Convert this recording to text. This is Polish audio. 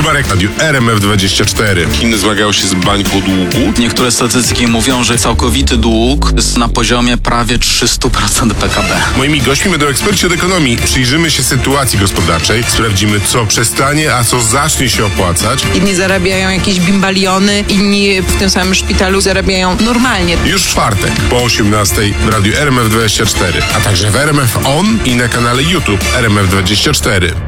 Marek, radiu RMF24. Chiny zmagają się z bańką długu. Niektóre statystyki mówią, że całkowity dług jest na poziomie prawie 300% PKB. Moimi gośćmi będą eksperci od ekonomii. Przyjrzymy się sytuacji gospodarczej, sprawdzimy, co przestanie, a co zacznie się opłacać. Inni zarabiają jakieś bimbaliony, inni w tym samym szpitalu zarabiają normalnie. Już w czwartek po 18:00 w radiu RMF24, a także w RMF On i na kanale YouTube RMF24.